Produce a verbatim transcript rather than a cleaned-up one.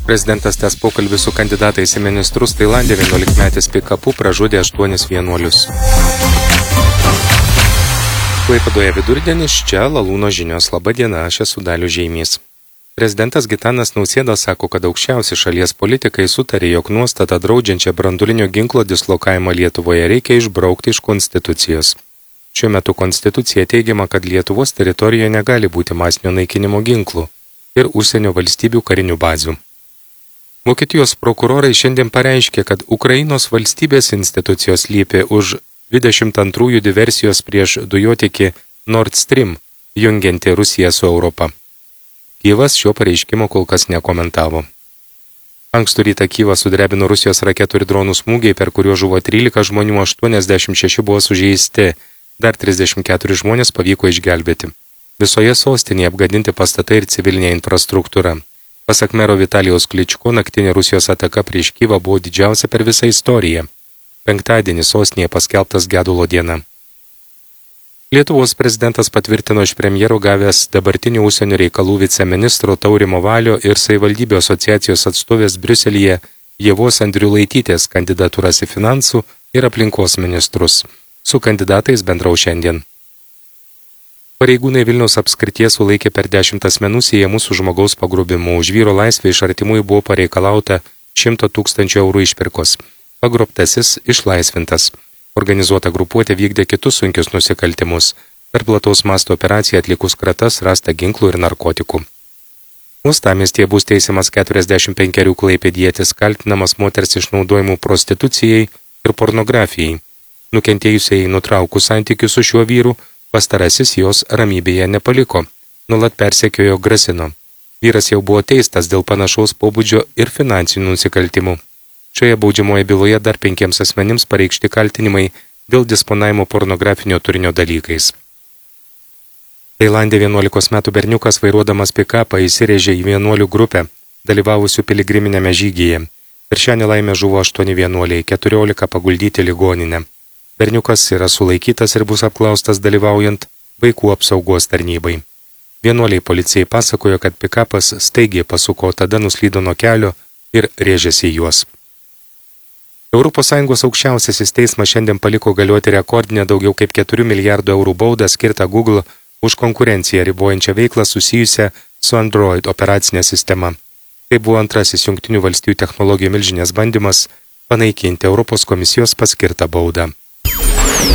Prezidentas tęs pokalbį su kandidatais į ministrus Tailande. vienuolikmetis pikapu pražudė aštuonis vienuolius. Klaipėdoje vidurdienis, čia Lalūno žinios. Labą dieną, aš esu Dalius Žeimys. Prezidentas Gitanas Nausėda sako, kad aukščiausi šalies politikai sutarė, jog nuostatą draudžiančią branduolinio ginklo dislokavimą Lietuvoje reikia išbraukti iš konstitucijos. Šiuo metu konstitucija teigiama, kad Lietuvos teritorijoje negali būti masinio naikinimo ginklų ir užsienio valstybių karinių bazių. Vokietijos prokurorai šiandien pareiškė, kad Ukrainos valstybės institucijos slypi už dvidešimt antrųjų diversijos prieš dujotiekį Nord Stream, jungianti Rusiją su Europa. Kyjivas šio pareiškimo kol kas nekomentavo. Ankstų rytą Kyjivą sudrebino Rusijos raketų ir dronų smūgiai, per kuriuos žuvo trylika žmonių, aštuoniasdešimt šeši buvo sužeisti, dar trisdešimt keturi žmonės pavyko išgelbėti. Visoje sostinėje apgadinti pastatai ir civilinė infrastruktūra. Pasak mero Vitalijaus Kličko, naktinė Rusijos ataka prieš Kyjivą buvo didžiausia per visą istoriją. Penktadienį sostinėje paskelbtas gedulo diena. Lietuvos prezidentas patvirtino iš premjero gavęs dabartinio užsienio reikalų viceministro Taurimo Valio ir savivaldybių asociacijos atstovės Briuselyje Ievos Andriulaitytės kandidatūras į finansų ir aplinkos ministrus. Su kandidatais bendrau šiandien. Pareigūnai Vilniaus apskrities sulaikė per dešimt asmenų siejamų su žmogaus pagrobimu. Už vyro laisvę iš artimųjų buvo pareikalauta šimto tūkstančių eurų išpirkos. Pagrobtasis išlaisvintas. Organizuota grupuotė vykdė kitus sunkius nusikaltimus. Per plataus masto operaciją atlikus kratas rasta ginklų ir narkotikų. Uostamiestyje bus teisiamas keturiasdešimt penkerių klaipėdietis, kaltinamas moters išnaudojimu prostitucijai ir pornografijai. Nukentėjusiai nutraukus santykius su šiuo vyru, pastarasis jos ramybėje nepaliko, nuolat persekiojo, grasino. Vyras jau buvo teistas dėl panašaus pobūdžio ir finansinių nusikaltimų. Šioje baudžiamoje byloje dar penkiems asmenims pareikšti kaltinimai dėl disponavimo pornografinio turinio dalykais. Tailande vienuolikos metų berniukas vairuodamas pikapą įsirėžė į vienuolių grupę, dalyvavusių piligriminėme žygyje. Per šią nelaimę žuvo aštuoni vienuoliai, keturiolika paguldyti ligoninę. Berniukas yra sulaikytas ir bus apklaustas dalyvaujant vaikų apsaugos tarnybai. Vienuoliai policijai pasakojo, kad pikapas staigiai pasuko, tada nuslydo nuo kelio ir rėžėsi į juos. Europos Sąjungos aukščiausiasis teismas šiandien paliko galioti rekordinę daugiau kaip keturių milijardų eurų baudą skirtą Google už konkurenciją ribojančią veiklą susijusią su Android operacinė sistema. Tai buvo antrasis Jungtinių valstijų technologijų milžinės bandymas panaikinti Europos komisijos paskirtą baudą.